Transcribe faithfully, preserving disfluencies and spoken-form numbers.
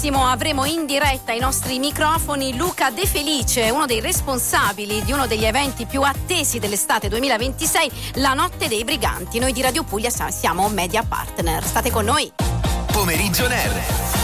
Avremo in diretta ai nostri microfoni Luca De Felice, uno dei responsabili di uno degli eventi più attesi dell'estate duemilaventisei, la Notte dei Briganti. Noi di Radio Puglia siamo media partner. State con noi. Pomeriggio Nerd.